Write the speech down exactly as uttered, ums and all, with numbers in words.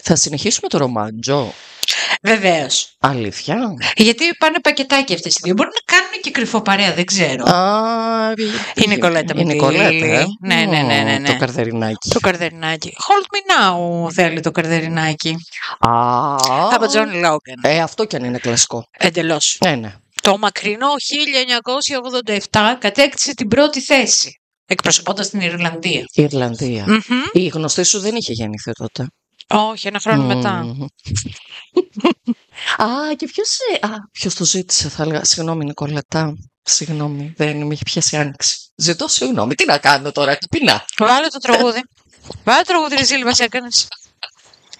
Θα συνεχίσουμε το ρομάντζο. Βεβαίως. Αλήθεια. Γιατί πάνε πακετάκι αυτές τις δύο. Μπορούν να κάνουν και κρυφό παρέα, δεν ξέρω. Α, η Νικολέτα με η τη Νικολέτα, Λίλη. ε. Ναι, ναι, ναι, ναι, ναι. Το καρδερινάκι. Το καρδερινάκι. Hold me now θέλει το καρδερινάκι. Α, Από Τζον Λόγκεν. ε, αυτό κι αν είναι κλασικό. Εντελώς. Ναι, ναι. Το μακρινό χίλια εννιακόσια ογδόντα επτά κατέκτησε την πρώτη θέση, εκπροσωπώντας την Ιρλανδία. Η Ιρλανδία. Mm-hmm. Η γνωστή σου δεν είχε γεννηθεί τότε. Όχι, ένα χρόνο mm. μετά. Α, και ποιος, α, ποιος το ζήτησε, θα έλεγα. Συγγνώμη, Νικολέτα. Συγγνώμη, δεν με έχει πιάσει άνοιξη. Ζητώ συγγνώμη. Τι να κάνω τώρα, τυπινά. Βάλε το τραγούδι. Βάλε το τραγούδι, Ρεζίλη, μας έκανες.